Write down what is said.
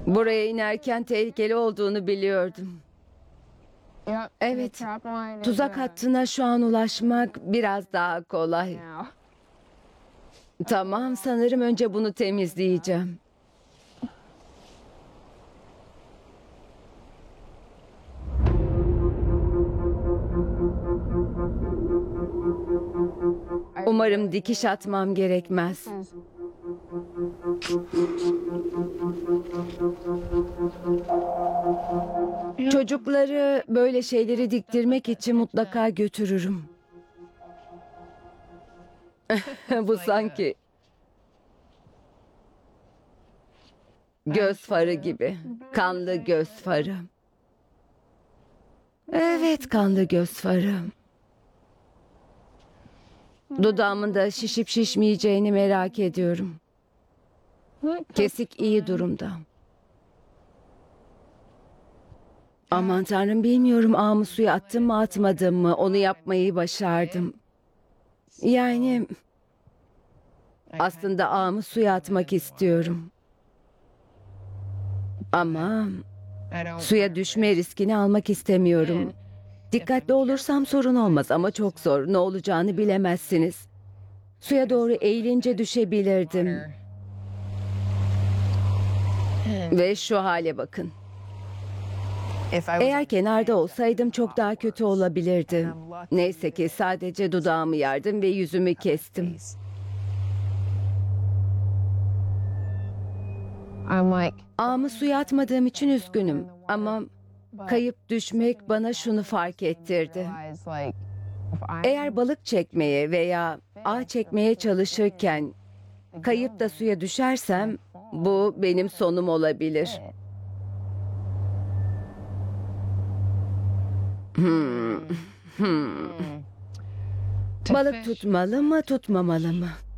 Buraya inerken tehlikeli olduğunu biliyordum. Evet, tuzak hattına şu an ulaşmak biraz daha kolay. Tamam, sanırım önce bunu temizleyeceğim. Umarım dikiş atmam gerekmez. Çocukları böyle şeyleri diktirmek için mutlaka götürürüm. Bu sanki göz farı gibi. Kanlı göz farı. Evet, kanlı göz farı. Dudağımın da şişip şişmeyeceğini merak ediyorum. Kesik iyi durumda. Aman Tanrım, bilmiyorum ağımı suya attım mı atmadım mı. Onu yapmayı başardım. Yani aslında ağımı suya atmak istiyorum. Ama suya düşme riskini almak istemiyorum. Dikkatli olursam sorun olmaz ama çok zor. Ne olacağını bilemezsiniz. Suya doğru eğilince düşebilirdim. Ve şu hale bakın. Eğer kenarda olsaydım çok daha kötü olabilirdi. Neyse ki sadece dudağımı yardım ve yüzümü kestim. Ağımı suya atmadığım için üzgünüm ama kayıp düşmek bana şunu fark ettirdi. Eğer balık çekmeye veya ağ çekmeye çalışırken kayıp da suya düşersem bu benim sonum olabilir. Balık tutmalı mı, tutmamalı mı?